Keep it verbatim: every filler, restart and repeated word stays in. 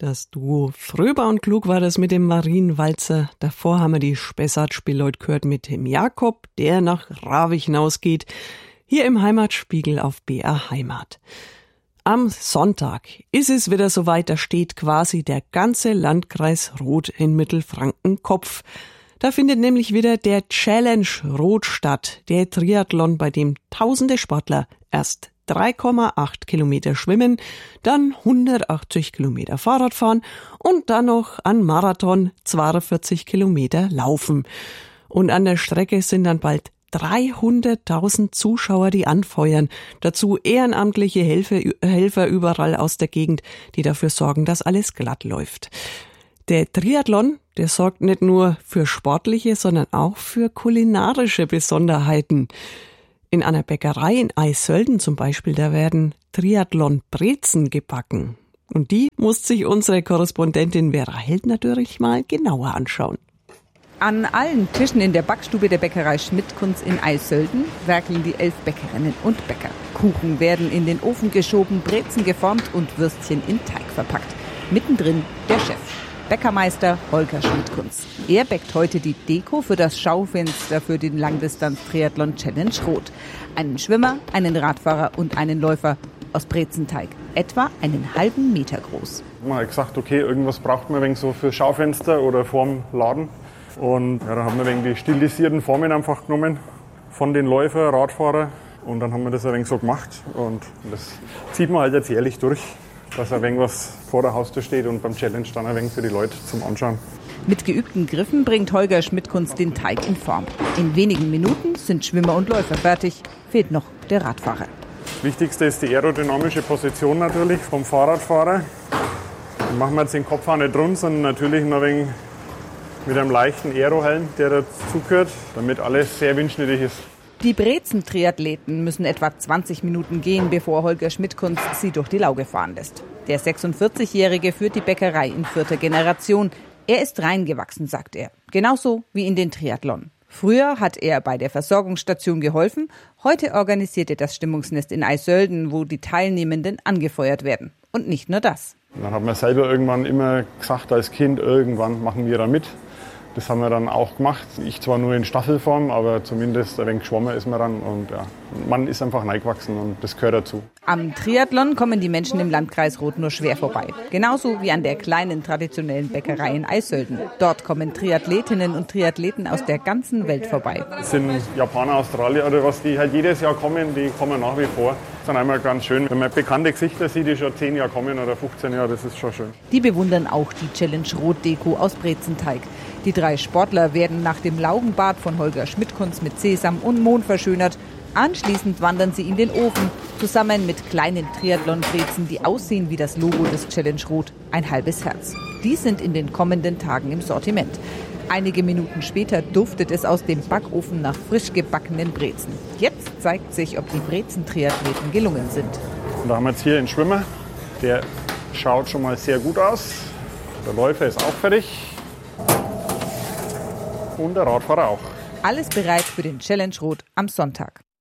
Das Duo Fröber und Klug war das mit dem Marienwalzer. Davor haben wir die Spessart-Spielleut gehört mit dem Jakob, der nach Ravich hinausgeht. Hier im Heimatspiegel auf B R Heimat. Am Sonntag ist es wieder soweit, da steht quasi der ganze Landkreis Roth in Mittelfranken Kopf. Da findet nämlich wieder der Challenge Roth statt, der Triathlon, bei dem tausende Sportler erst drei Komma acht Kilometer schwimmen, dann hundertachtzig Kilometer Fahrrad fahren und dann noch an Marathon zweiundvierzig Kilometer laufen. Und an der Strecke sind dann bald dreihunderttausend Zuschauer, die anfeuern. Dazu ehrenamtliche Helfer, Helfer überall aus der Gegend, die dafür sorgen, dass alles glatt läuft. Der Triathlon, der sorgt nicht nur für sportliche, sondern auch für kulinarische Besonderheiten. In einer Bäckerei in Eisölden zum Beispiel, da werden Triathlon-Brezen gebacken. Und die muss sich unsere Korrespondentin Vera Held natürlich mal genauer anschauen. An allen Tischen in der Backstube der Bäckerei Schmidt-Kunz in Eisölden werkeln die elf Bäckerinnen und Bäcker. Kuchen werden in den Ofen geschoben, Brezen geformt und Würstchen in Teig verpackt. Mittendrin der Chef, Bäckermeister Holger Schmidt-Kunz. Er bäckt heute die Deko für das Schaufenster für den Langdistanz-Triathlon Challenge Roth. Einen Schwimmer, einen Radfahrer und einen Läufer aus Brezenteig. Etwa einen halben Meter groß. Man hat gesagt, okay, irgendwas braucht man wegen so für Schaufenster oder vorm Laden. Und ja, dann haben wir wegen die stilisierten Formen einfach genommen von den Läufer, Radfahrer. Und dann haben wir das ein wenig so gemacht. Und das zieht man halt jetzt jährlich durch, dass ein wenig was vor der Haustür steht und beim Challenge dann ein wenig für die Leute zum Anschauen. Mit geübten Griffen bringt Holger Schmidt-Kunz den Teig in Form. In wenigen Minuten sind Schwimmer und Läufer fertig. Fehlt noch der Radfahrer. Das Wichtigste ist die aerodynamische Position natürlich vom Fahrradfahrer. Dann machen wir jetzt den Kopf auch nicht rund, sondern natürlich noch ein wenig mit einem leichten Aerohelm, der dazugehört, damit alles sehr windschnittig ist. Die Brezen-Triathleten müssen etwa zwanzig Minuten gehen, bevor Holger Schmidt-Kunz sie durch die Lauge fahren lässt. Der sechsundvierzigjährige führt die Bäckerei in vierter Generation. Er ist reingewachsen, sagt er. Genauso wie in den Triathlon. Früher hat er bei der Versorgungsstation geholfen. Heute organisiert er das Stimmungsnest in Eisölden, wo die Teilnehmenden angefeuert werden. Und nicht nur das. Dann hat man selber irgendwann immer gesagt als Kind, irgendwann machen wir da mit. Das haben wir dann auch gemacht. Ich zwar nur in Staffelform, aber zumindest ein wenig geschwommen ist man dann. Und ja, man ist einfach reingewachsen und das gehört dazu. Am Triathlon kommen die Menschen im Landkreis Roth nur schwer vorbei. Genauso wie an der kleinen traditionellen Bäckerei in Eisölden. Dort kommen Triathletinnen und Triathleten aus der ganzen Welt vorbei. Es sind Japaner, Australier oder was, die halt jedes Jahr kommen, die kommen nach wie vor. Das ist dann einmal ganz schön, wenn man bekannte Gesichter sieht, die schon zehn Jahre kommen oder fünfzehn Jahre, das ist schon schön. Die bewundern auch die Challenge Roth Deko aus Brezenteig. Die drei Sportler werden nach dem Laugenbad von Holger Schmidt-Kunz mit Sesam und Mohn verschönert. Anschließend wandern sie in den Ofen, zusammen mit kleinen Triathlon-Brezen, die aussehen wie das Logo des Challenge Roth, ein halbes Herz. Die sind in den kommenden Tagen im Sortiment. Einige Minuten später duftet es aus dem Backofen nach frisch gebackenen Brezen. Jetzt zeigt sich, ob die Brezen-Triathleten gelungen sind. Und da haben wir jetzt hier einen Schwimmer, der schaut schon mal sehr gut aus. Der Läufer ist auch fertig. Und der Radfahrer auch. Alles bereit für den Challenge Roth am Sonntag.